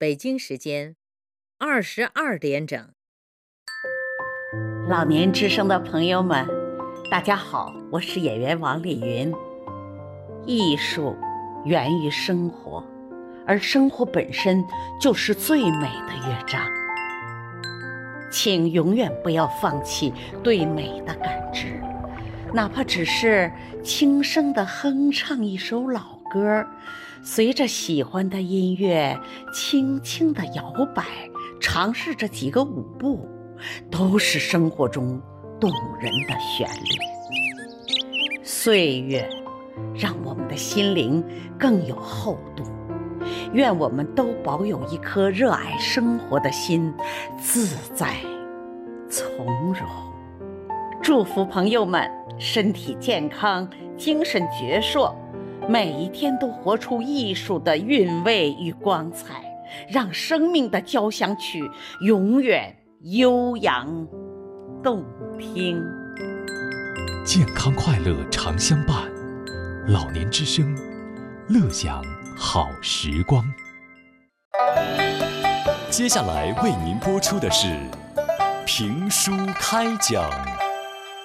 北京时间22点整。 老年之声的朋友们，大家好，我是演员王丽云。艺术源于生活，而生活本身就是最美的乐章。请永远不要放弃对美的感知，哪怕只是轻声地哼唱一首老歌，随着喜欢的音乐轻轻地摇摆，尝试着几个舞步，都是生活中动人的旋律。岁月让我们的心灵更有厚度，愿我们都保有一颗热爱生活的心，自在从容。祝福朋友们身体健康，精神矍铄，每一天都活出艺术的韵味与光彩，让生命的交响曲永远悠扬动听。 健康快乐常相伴，老年之声，乐享好时光。接下来为您播出的是评书开讲。